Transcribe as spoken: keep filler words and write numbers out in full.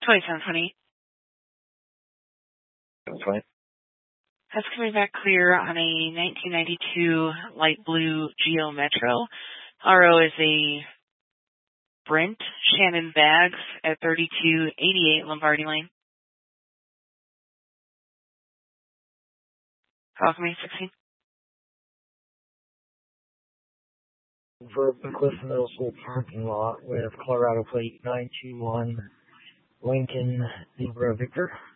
twenty-seven twenty. twenty. That's coming back clear on a nineteen ninety-two light blue Geo Metro. R O is a Brent Shannon Bags at thirty-two eighty-eight Lombardi Lane. Falcon eight sixteen. For Cliff Middle School parking lot with Colorado plate nine two one Lincoln Zebra Victor.